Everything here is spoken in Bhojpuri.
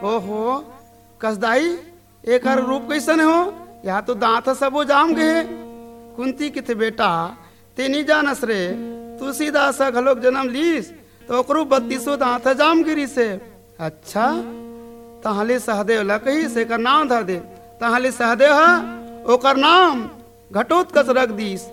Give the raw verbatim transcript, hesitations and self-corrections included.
ओहो कसदाई एक हर रूप कैसन हो, यहाँ तो दांत सबो जाम गए। कुंती किथे बेटा ते नहीं जानस रे, तुलसीदास घलोक जन्म लीस तो ओकरो बत्तीसो दांत जाम गिरी से। अच्छा तहाले सहदेव ला कही से कर नाम धर दे, तहाले सहदेव ओकर नाम घटोत्कच रख दीस।